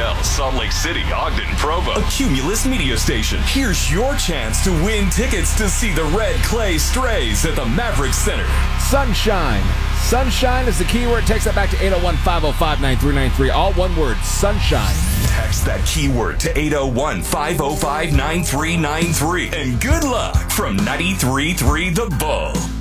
Glendale, Salt Lake City, Ogden, Provo. A Cumulus media station. Here's your chance to win tickets to see the Red Clay Strays at the Maverick Center. Sunshine. Sunshine is the keyword. Text that back to 801-505-9393. All one word, sunshine. Text that keyword to 801-505-9393. And good luck from 93.3 The Bull.